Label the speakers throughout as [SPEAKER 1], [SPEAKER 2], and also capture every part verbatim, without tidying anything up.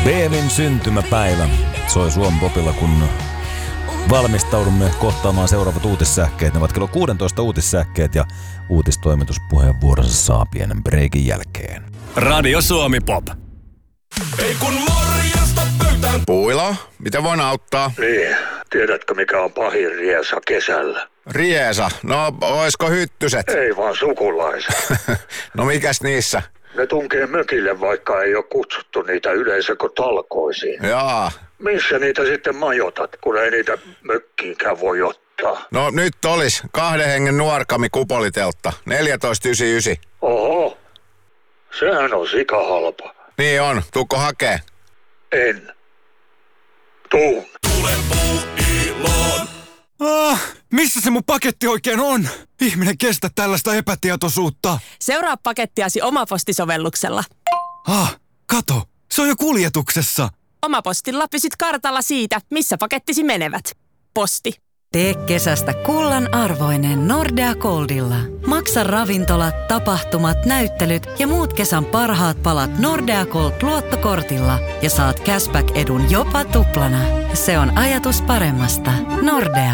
[SPEAKER 1] Beelin syntymäpäivä soi Suomen popilla, kun valmistaudumme kohtaamaan seuraavat uutissähkeet. Ne ovat kello kuusitoista uutissähkeet ja uutistoimituspuheenvuoronsa saa pienen breikin jälkeen.
[SPEAKER 2] Radio Suomi Pop.
[SPEAKER 3] Ei kun morjesta pöytään.
[SPEAKER 4] Puila, miten voin auttaa?
[SPEAKER 5] Niin, tiedätkö mikä on pahin riesa kesällä?
[SPEAKER 4] Riesa? No, oisko hyttyset?
[SPEAKER 5] Ei vaan sukulaiset.
[SPEAKER 4] No mikäs niissä?
[SPEAKER 5] Ne tunkee mökille, vaikka ei ole kutsuttu niitä yleisökotalkoisiin.
[SPEAKER 4] Jaa.
[SPEAKER 5] Missä niitä sitten majoitat, kun ei niitä mökkiinkään voi ottaa?
[SPEAKER 4] No nyt olis kahden hengen nuorkami kupoliteltta. neljätoista yhdeksänkymmentäyhdeksän.
[SPEAKER 5] Oho, sehän on sikahalpa.
[SPEAKER 4] Niin on, tuukko hakee?
[SPEAKER 5] En. Tuun.
[SPEAKER 3] Tule Puuiloon.
[SPEAKER 6] Ah, missä se mun paketti oikein on? Ihminen kestä tällaista epätietoisuutta.
[SPEAKER 7] Seuraa pakettiasi Omaposti-sovelluksella.
[SPEAKER 6] Ah, kato, se on jo kuljetuksessa.
[SPEAKER 7] Omapostilla pysyt kartalla siitä, missä pakettisi menevät. Posti.
[SPEAKER 8] Tee kesästä kullan arvoinen Nordea Goldilla. Maksa ravintolat, tapahtumat, näyttelyt ja muut kesän parhaat palat Nordea Gold luottokortilla ja saat cashback-edun jopa tuplana. Se on ajatus paremmasta. Nordea.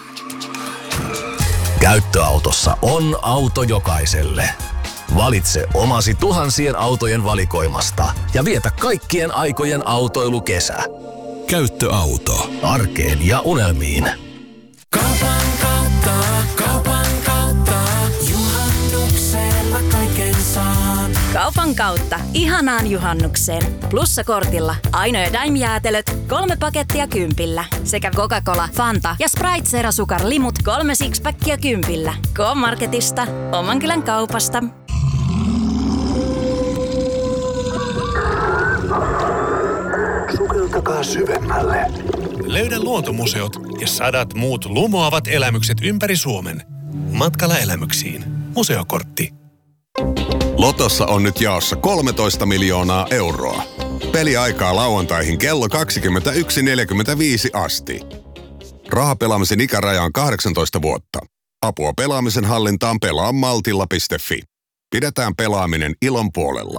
[SPEAKER 2] Käyttöautossa on auto jokaiselle. Valitse omasi tuhansien autojen valikoimasta ja vietä kaikkien aikojen autoilukesä.
[SPEAKER 3] Käyttöauto.
[SPEAKER 2] Arkeen ja unelmiin.
[SPEAKER 3] Kaupan kautta, kaupan kautta. Juhannuksella kaiken saan.
[SPEAKER 8] Kaupan kautta. Ihanaan juhannukseen. Plussakortilla. Aino ja Daim-jäätelöt. Kolme pakettia kympillä. Sekä Coca-Cola, Fanta ja Sprite Zero Sukar limut. Kolme sixpackia kympillä. K-Marketista. Oman kylän kaupasta.
[SPEAKER 5] Sukeltakaa syvemmälle.
[SPEAKER 9] Löydä luontomuseot ja sadat muut lumoavat elämykset ympäri Suomen. Matkalla elämyksiin. Museokortti.
[SPEAKER 10] Lotossa on nyt jaossa kolmetoista miljoonaa euroa. Peliaikaa lauantaihin kello kaksikymmentäyksi neljäkymmentäviisi asti. Rahapelaamisen ikäraja on kahdeksantoista vuotta. Apua pelaamisen hallintaan pelaa maltilla piste fi. Pidetään pelaaminen ilon puolella.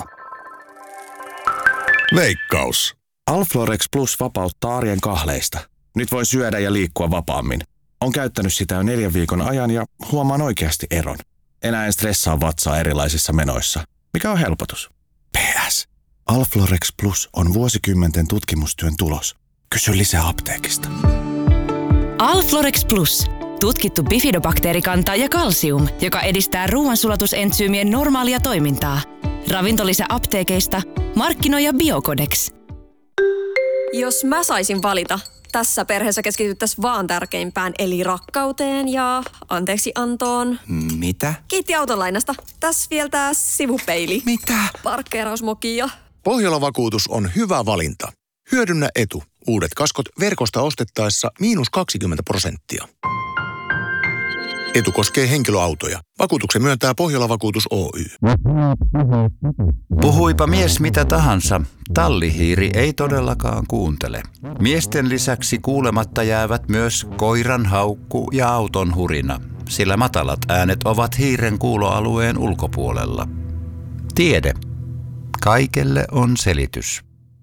[SPEAKER 10] Veikkaus.
[SPEAKER 11] Alflorex Plus vapauttaa arjen kahleista. Nyt voi syödä ja liikkua vapaammin. On käyttänyt sitä jo neljän viikon ajan ja huomaan oikeasti eron. Enää en stressaa vatsaa erilaisissa menoissa. Mikä on helpotus? P S. Alflorex Plus on vuosikymmenten tutkimustyön tulos. Kysy lisää apteekista.
[SPEAKER 8] Alflorex Plus. Tutkittu bifidobakteerikanta ja kalsium, joka edistää ruoansulatusentsyymien normaalia toimintaa. Ravintolisä apteekeista. Markkinoija Biocodex.
[SPEAKER 12] Jos mä saisin valita, tässä perheessä keskityttäisiin vaan tärkeimpään, eli rakkauteen ja anteeksiantoon.
[SPEAKER 6] Mitä?
[SPEAKER 12] Kiitti autolainasta. Tässä vielä tää sivupeili.
[SPEAKER 6] Mitä?
[SPEAKER 12] Parkkeerausmoki ja...
[SPEAKER 13] Pohjola-vakuutus on hyvä valinta. Hyödynnä etu. Uudet kaskot verkosta ostettaessa miinus kaksikymmentä prosenttia. Etu koskee henkilöautoja. Vakuutuksen myöntää Pohjola-vakuutus Oy.
[SPEAKER 14] Puhuipa mies mitä tahansa, tallihiiri ei todellakaan kuuntele. Miesten lisäksi kuulematta jäävät myös koiran haukku ja auton hurina, sillä matalat äänet ovat hiiren kuuloalueen ulkopuolella. Tiede. Kaikelle on selitys.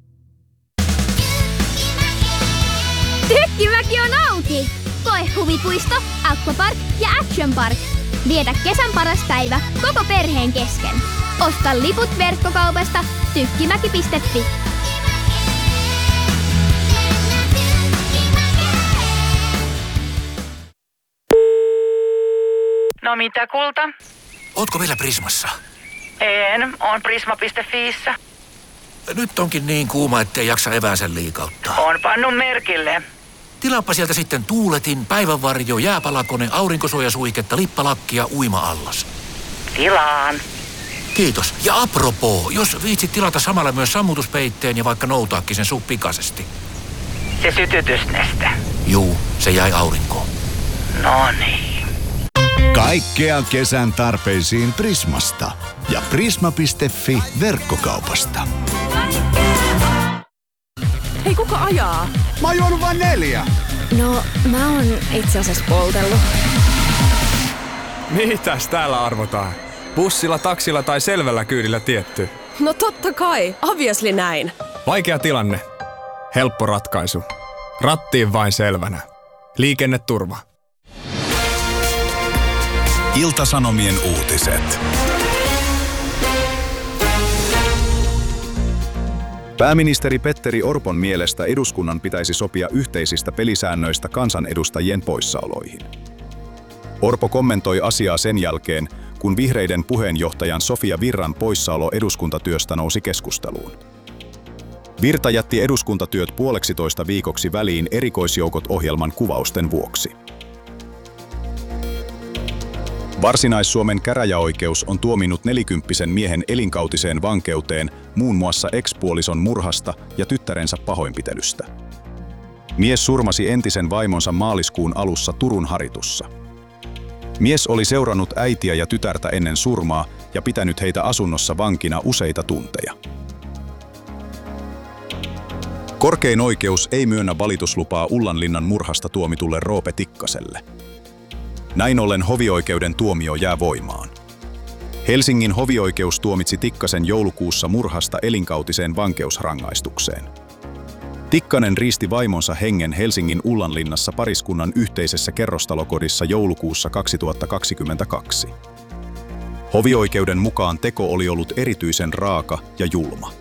[SPEAKER 15] Tykkimäki on auki! Koe huvipuisto, aquapark ja action park. Vietä kesän paras päivä koko perheen kesken. Osta liput verkkokaupasta tykkimäki piste fi.
[SPEAKER 16] No mitä kulta?
[SPEAKER 17] Ootko vielä Prismassa?
[SPEAKER 16] En, on prisma piste fiissä.
[SPEAKER 17] Nyt onkin niin kuuma, ettei jaksa eväänsä liikauttaa.
[SPEAKER 16] On pannut merkille.
[SPEAKER 17] Tilaappa sieltä sitten tuuletin, päivänvarjo, jääpalakone, aurinkosuojasuihketta, lippalakkia, uima-allas.
[SPEAKER 16] Tilaan.
[SPEAKER 17] Kiitos. Ja apropoo, jos viitsit tilata samalla myös sammutuspeitteen ja vaikka noutaakin sen suu pikaisesti.
[SPEAKER 16] Se sytytysneste.
[SPEAKER 17] Juu, se jäi aurinkoon.
[SPEAKER 16] No niin.
[SPEAKER 18] Kaikkea kesän tarpeisiin Prismasta ja prisma piste fi verkkokaupasta.
[SPEAKER 7] Hei, kuka ajaa?
[SPEAKER 18] Mä oon juonut vain neljä.
[SPEAKER 12] No, mä oon itse asiassa poltellut.
[SPEAKER 6] Mitäs täällä arvotaan? Bussilla, taksilla tai selvällä kyydillä tietty?
[SPEAKER 7] No totta kai, obviously näin.
[SPEAKER 19] Vaikea tilanne. Helppo ratkaisu. Rattiin vain selvänä. Liikenneturva.
[SPEAKER 18] Ilta-Sanomien uutiset. Pääministeri Petteri Orpon mielestä eduskunnan pitäisi sopia yhteisistä pelisäännöistä kansanedustajien poissaoloihin. Orpo kommentoi asiaa sen jälkeen, kun vihreiden puheenjohtajan Sofia Virran poissaolo eduskuntatyöstä nousi keskusteluun. Virta jätti eduskuntatyöt puoleksitoista viikoksi väliin erikoisjoukot-ohjelman kuvausten vuoksi. Varsinais-Suomen käräjäoikeus on tuominnut nelikymppisen miehen elinkautiseen vankeuteen muun muassa ex-puolison murhasta ja tyttärensä pahoinpitelystä. Mies surmasi entisen vaimonsa maaliskuun alussa Turun Haritussa. Mies oli seurannut äitiä ja tytärtä ennen surmaa ja pitänyt heitä asunnossa vankina useita tunteja. Korkein oikeus ei myönnä valituslupaa Ullanlinnan murhasta tuomitulle Roope Tikkaselle. Näin ollen hovioikeuden tuomio jää voimaan. Helsingin hovioikeus tuomitsi Tikkasen joulukuussa murhasta elinkautiseen vankeusrangaistukseen. Tikkanen riisti vaimonsa hengen Helsingin Ullanlinnassa pariskunnan yhteisessä kerrostalokodissa joulukuussa kaksituhattakaksikymmentäkaksi. Hovioikeuden mukaan teko oli ollut erityisen raaka ja julma.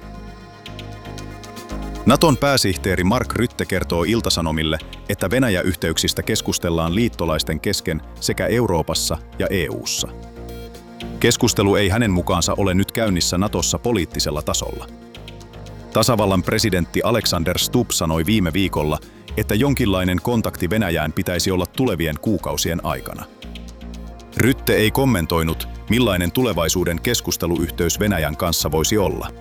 [SPEAKER 18] Naton pääsihteeri Mark Rutte kertoo Ilta-Sanomille, että Venäjä-yhteyksistä keskustellaan liittolaisten kesken sekä Euroopassa ja E U:ssa. Keskustelu ei hänen mukaansa ole nyt käynnissä Natossa poliittisella tasolla. Tasavallan presidentti Alexander Stubb sanoi viime viikolla, että jonkinlainen kontakti Venäjään pitäisi olla tulevien kuukausien aikana. Rutte ei kommentoinut, millainen tulevaisuuden keskusteluyhteys Venäjän kanssa voisi olla.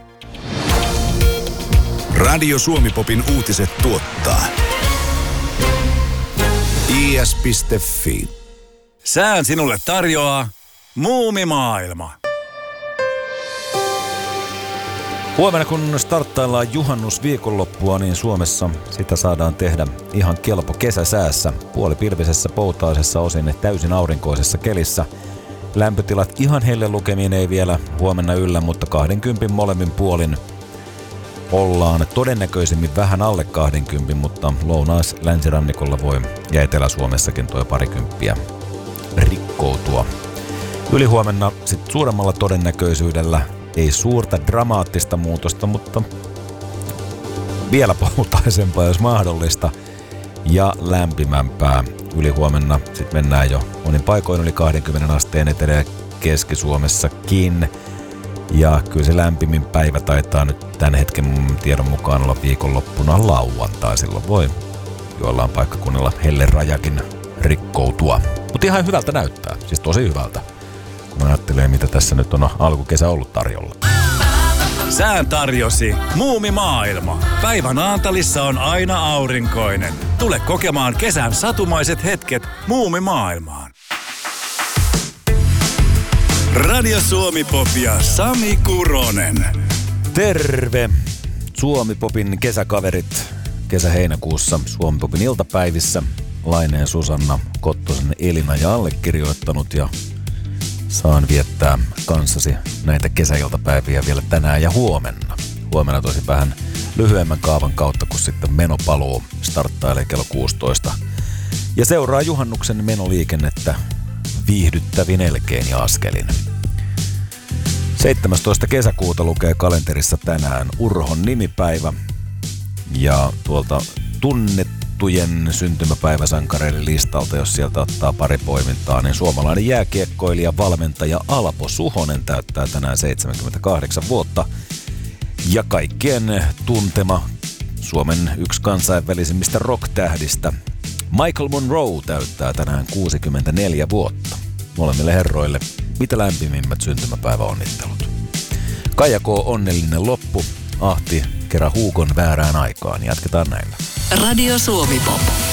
[SPEAKER 18] Radio Suomi-popin uutiset tuottaa I S piste F I.
[SPEAKER 14] Sään sinulle tarjoaa Muumimaailma.
[SPEAKER 1] Huomenna kun starttaillaan juhannusviikonloppua, niin Suomessa sitä saadaan tehdä ihan kelpo kesäsäässä. Puolipilvisessä, poutaisessa, osin täysin aurinkoisessa kelissä. Lämpötilat ihan helle lukemiin ei vielä huomenna yllä, mutta kaksikymmentä molemmin puolin ollaan todennäköisimmin vähän alle kaksikymmentä, mutta lounais-länsirannikolla voi ja Etelä-Suomessakin toi parikymppiä rikkoutua. Ylihuomenna sitten suuremmalla todennäköisyydellä ei suurta dramaattista muutosta, mutta vielä poutaisempaa jos mahdollista ja lämpimämpää. Ylihuomenna sitten mennään jo monin paikoin yli kaksikymmentä asteen Etelä- ja Keski-Suomessakin. Ja kyllä se lämpimin päivä taitaa nyt tämän hetken tiedon mukaan olla viikonloppuna lauantai. Silloin voi joillain paikkakunnilla hellerajakin rikkoutua. Mutta ihan hyvältä näyttää, siis tosi hyvältä. Kun ajattelee, mitä tässä nyt on alkukesä ollut tarjolla.
[SPEAKER 14] Sään tarjosi Muumimaailma. Päivä Naantalissa on aina aurinkoinen. Tule kokemaan kesän satumaiset hetket Muumimaailmaan. Radio Suomi-pop ja Sami Kuronen.
[SPEAKER 1] Terve! Suomi-popin kesäkaverit kesä-heinäkuussa Suomi-popin iltapäivissä. Laineen Susanna, Kottosen Elina ja allekirjoittanut ja saan viettää kanssasi näitä kesäiltapäiviä vielä tänään ja huomenna. Huomenna tosi vähän lyhyemmän kaavan kautta, kun sitten menopaluu starttailee kello kuusitoista. Ja seuraa juhannuksen menoliikennettä viihdyttävin elkein ja askelin. seitsemästoista kesäkuuta lukee kalenterissa tänään Urhon nimipäivä. Ja tuolta tunnettujen syntymäpäiväsankareiden listalta, jos sieltä ottaa pari poimintaa, niin suomalainen jääkiekkoilija, valmentaja Alpo Suhonen täyttää tänään seitsemänkymmentäkahdeksan vuotta. Ja kaikkien tuntema Suomen yksi kansainvälisimmistä rock-tähdistä Michael Monroe täyttää tänään kuusikymmentäneljä vuotta. Molemmille herroille mitä lämpimimmät syntymäpäiväonnittelut. Kaija K. onnellinen loppu. Ahti kerran huukon väärään aikaan. Jatketaan näin.
[SPEAKER 8] Radio Suomi Pop.